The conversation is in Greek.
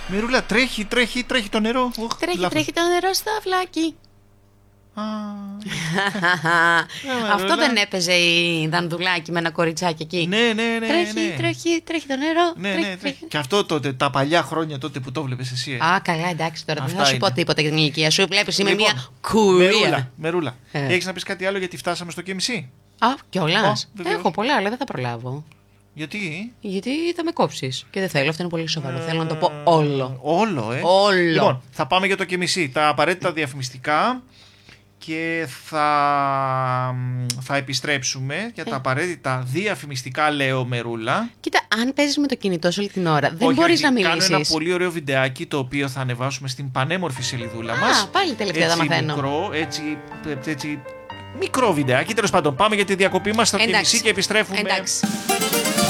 Μερούλα, τρέχει το νερό. Τρέχει το νερό στο αυλάκι. Αυτό δεν έπαιζε η Δανδουλάκη με ένα κοριτσάκι εκεί? Ναι. Τρέχει το νερό. Ναι. Και αυτό τότε, τα παλιά χρόνια τότε που το βλέπεις εσύ. Α, καλά, εντάξει τώρα. Δεν Αυτά θα σου πω είναι. τίποτα για την ηλικία σου. Βλέπεις, είμαι Λοιπόν, μια κουρία. Μερούλα. Έχεις να πεις κάτι άλλο, γιατί φτάσαμε στο ΚΜΣ? Α, κιόλας. βεβαίως. Έχω πολλά, αλλά δεν θα προλάβω. Γιατί? Γιατί θα με κόψεις. Και δεν θέλω, αυτό είναι πολύ σοβαρό. Θέλω να το πω όλο. Όλο. Λοιπόν, θα πάμε για το ΚΜΣ. Τα απαραίτητα διαφημιστικά. Και θα επιστρέψουμε για τα απαραίτητα διαφημιστικά, λέω, Μερούλα. Κοίτα, αν παίζεις με το κινητό σου όλη την ώρα, δεν μπορείς να μιλήσεις. Κάνω ένα πολύ ωραίο βιντεάκι, το οποίο θα ανεβάσουμε στην πανέμορφη σελίδούλα μας. Πάλι τελευταία έτσι τα μαθαίνω. Μικρό, έτσι μικρό βιντεάκι. Τέλος πάντων, πάμε για τη διακοπή μας στο Εντάξει. ΚΜΣ και επιστρέφουμε. Εντάξει.